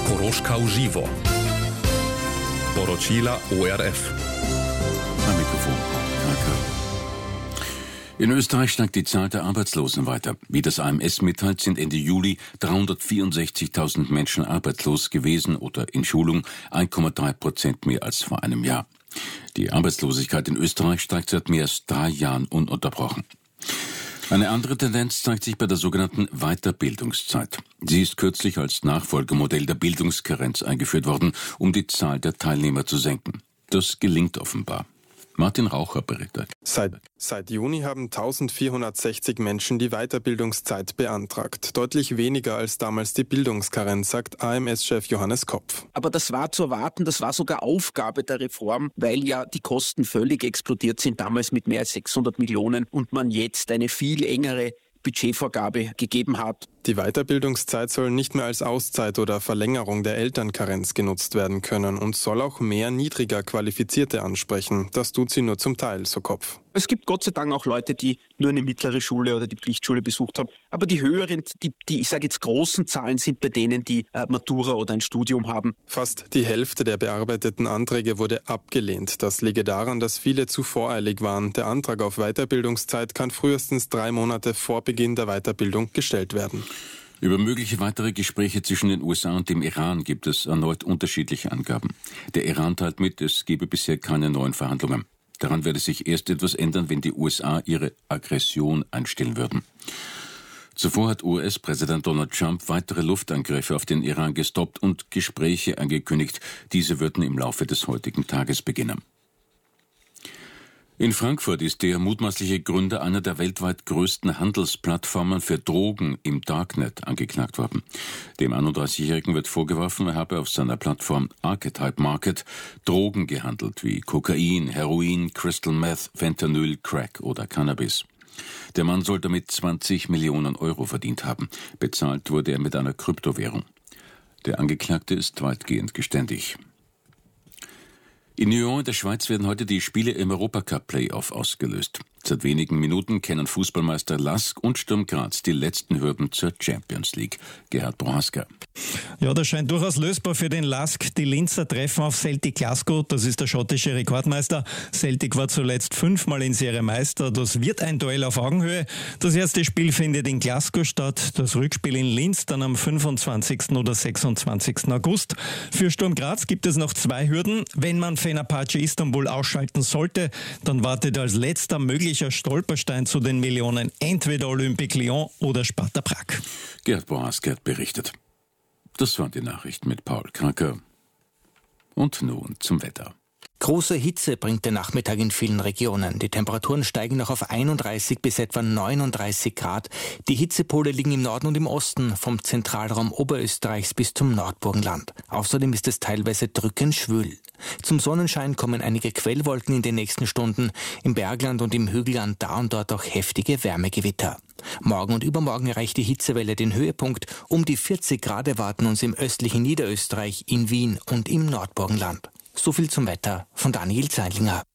Koroška uživo. Poročila ORF. Am Mikrofon. In Österreich steigt die Zahl der Arbeitslosen weiter. Wie das AMS mitteilt, sind Ende Juli 364.000 Menschen arbeitslos gewesen oder in Schulung, 1,3% mehr als vor einem Jahr. Die Arbeitslosigkeit in Österreich steigt seit mehr als 3 Jahren ununterbrochen. Eine andere Tendenz zeigt sich bei der sogenannten Weiterbildungszeit. Sie ist kürzlich als Nachfolgemodell der Bildungskarenz eingeführt worden, um die Zahl der Teilnehmer zu senken. Das gelingt offenbar. Martin Raucher berichtet. Seit Juni haben 1460 Menschen die Weiterbildungszeit beantragt. Deutlich weniger als damals die Bildungskarenz, sagt AMS-Chef Johannes Kopf. Aber das war zu erwarten, das war sogar Aufgabe der Reform, weil ja die Kosten völlig explodiert sind, damals mit mehr als 600 Millionen und man jetzt eine viel engere Budgetvorgabe gegeben hat. Die Weiterbildungszeit soll nicht mehr als Auszeit oder Verlängerung der Elternkarenz genutzt werden können und soll auch mehr niedriger Qualifizierte ansprechen. Das tut sie nur zum Teil, so Kopf. Es gibt Gott sei Dank auch Leute, die nur eine mittlere Schule oder die Pflichtschule besucht haben. Aber die höheren, die ich sage jetzt großen Zahlen sind bei denen, die Matura oder ein Studium haben. Fast die Hälfte der bearbeiteten Anträge wurde abgelehnt. Das liege daran, dass viele zu voreilig waren. Der Antrag auf Weiterbildungszeit kann frühestens 3 Monate vor Beginn der Weiterbildung gestellt werden. Über mögliche weitere Gespräche zwischen den USA und dem Iran gibt es erneut unterschiedliche Angaben. Der Iran teilt mit, es gebe bisher keine neuen Verhandlungen. Daran werde sich erst etwas ändern, wenn die USA ihre Aggression einstellen würden. Zuvor hat US-Präsident Donald Trump weitere Luftangriffe auf den Iran gestoppt und Gespräche angekündigt. Diese würden im Laufe des heutigen Tages beginnen. In Frankfurt ist der mutmaßliche Gründer einer der weltweit größten Handelsplattformen für Drogen im Darknet angeklagt worden. Dem 31-Jährigen wird vorgeworfen, er habe auf seiner Plattform Archetype Market Drogen gehandelt, wie Kokain, Heroin, Crystal Meth, Fentanyl, Crack oder Cannabis. Der Mann soll damit 20 Millionen Euro verdient haben. Bezahlt wurde er mit einer Kryptowährung. Der Angeklagte ist weitgehend geständig. In Nyon in der Schweiz werden heute die Spiele im Europacup-Playoff ausgelöst. Seit wenigen Minuten kennen Fußballmeister LASK und Sturm Graz die letzten Hürden zur Champions League. Gerhard Prohaska. Ja, das scheint durchaus lösbar für den LASK. Die Linzer treffen auf Celtic Glasgow, das ist der schottische Rekordmeister. Celtic war zuletzt 5-mal in Serie Meister. Das wird ein Duell auf Augenhöhe. Das erste Spiel findet in Glasgow statt, das Rückspiel in Linz dann am 25. oder 26. August. Für Sturm Graz gibt es noch 2 Hürden. Wenn man Fenerbahce Istanbul ausschalten sollte, dann wartet als letzter möglicher Stolperstein zu den Millionen entweder Olympique Lyon oder Sparta Prag. Gerhard Prohaska hat berichtet. Das waren die Nachrichten mit Paul Kranker. Und nun zum Wetter. Große Hitze bringt der Nachmittag in vielen Regionen. Die Temperaturen steigen noch auf 31 bis etwa 39 Grad. Die Hitzepole liegen im Norden und im Osten, vom Zentralraum Oberösterreichs bis zum Nordburgenland. Außerdem ist es teilweise drückend schwül. Zum Sonnenschein kommen einige Quellwolken in den nächsten Stunden. Im Bergland und im Hügelland da und dort auch heftige Wärmegewitter. Morgen und übermorgen erreicht die Hitzewelle den Höhepunkt. Um die 40 Grad erwarten uns im östlichen Niederösterreich, in Wien und im Nordburgenland. So viel zum Wetter von Daniel Zeilinger.